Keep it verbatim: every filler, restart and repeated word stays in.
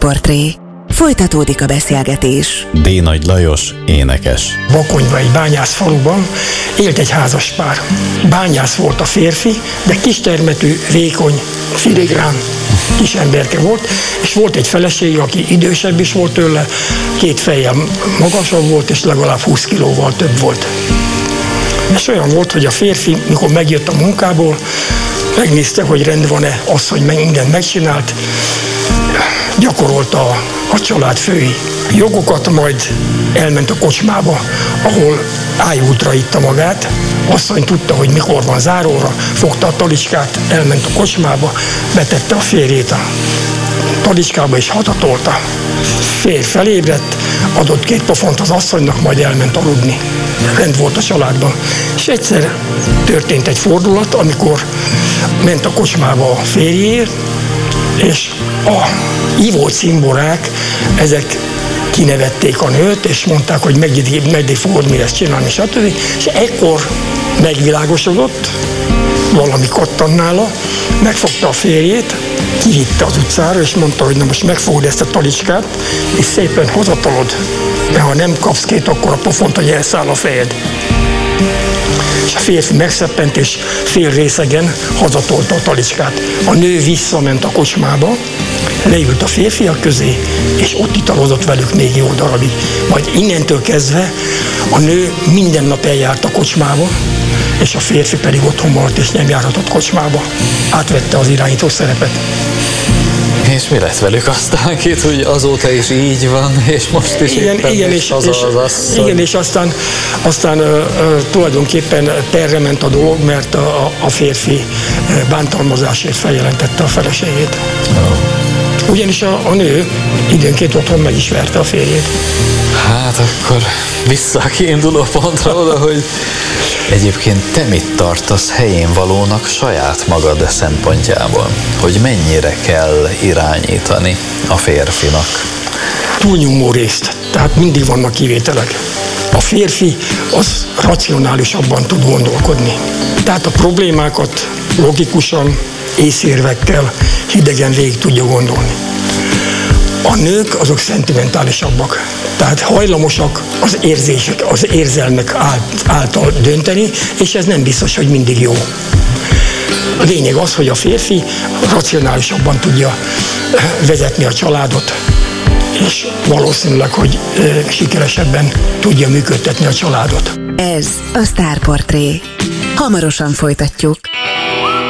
Sztárportré. Folytatódik a beszélgetés. D. Nagy Lajos, énekes. Bakonyba, egy bányász faluban élt egy házas pár. Bányász volt a férfi, de kistermetű, vékony, filigrán kis emberke volt, és volt egy felesége, aki idősebb is volt tőle, két fejjel magasabb volt, és legalább húsz kilóval több volt. És olyan volt, hogy a férfi, mikor megjött a munkából, megnézte, hogy rend van-e, az, hogy mindent megcsinált, gyakorolta a, a család fői jogokat, majd elment a kocsmába, ahol ájútra itta magát. Asszony tudta, hogy mikor van záróra, fogta a talicskát, elment a kocsmába, betette a férjét a talicskába és hatatolta. Férj felébredt, adott két pofont az asszonynak, majd elment aludni. Rend volt a családban. És egyszer történt egy fordulat, amikor ment a kocsmába a férjéért, és a ivó cimborák, ezek kinevették a nőt, és mondták, hogy meddig, meddig fogod mi ezt csinálni, stb. És ekkor megvilágosodott, valami kattant nála, megfogta a férjét, kivitte az utcára, és mondta, hogy na most megfogod ezt a talicskát, és szépen hazatolod, mert ha nem kapsz két, akkor a pofont, hogy elszáll a fejed. És a férfi megszeppent, és fél részegen hazatolta a talicskát. A nő visszament a kocsmába, leült a férfiak közé, és ott italozott velük még jó darabig. Majd innentől kezdve a nő minden nap eljárt a kocsmába, és a férfi pedig otthon maradt, és nem járhatott kocsmába. Átvette az irányító szerepet. És mi lett velük aztán két, hogy azóta is így van, és most is igen, éppen igen, és, és, az és, az asszony. igen, és aztán, aztán uh, uh, tulajdonképpen perre ment a dolog, mert a, a férfi uh, bántalmazásért feljelentette a feleségét. Oh. Ugyanis a, a nő időnként otthon meg is verte a férjét. Hát akkor vissza a kiinduló pontra oda, hogy egyébként te mit tartasz helyén valónak saját magad szempontjából? Hogy mennyire kell irányítani a férfinak? Túlnyomó részt, tehát mindig vannak kivételek. A férfi az racionálisabban tud gondolkodni. Tehát a problémákat logikusan, észérvekkel, hidegen végig tudja gondolni. A nők azok szentimentálisabbak, tehát hajlamosak az érzések, az érzelmek által dönteni, és ez nem biztos, hogy mindig jó. A lényeg az, hogy a férfi racionálisabban tudja vezetni a családot, és valószínűleg, hogy sikeresebben tudja működtetni a családot. Ez a Sztárportré. Hamarosan folytatjuk.